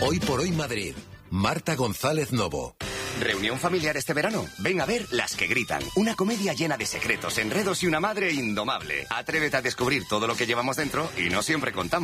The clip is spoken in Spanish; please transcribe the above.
Hoy por hoy Madrid. Marta González Novo. ¿Reunión familiar este verano? Ven a ver Las que gritan. Una comedia llena de secretos, enredos y una madre indomable. Atrévete a descubrir todo lo que llevamos dentro y no siempre contamos.